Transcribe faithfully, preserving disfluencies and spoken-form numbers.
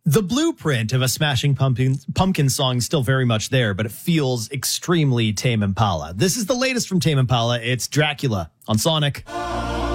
The blueprint of a Smashing Pumpkin, Pumpkin song is still very much there, but it feels extremely Tame Impala. This is the latest from Tame Impala. It's Dracula on Sonic.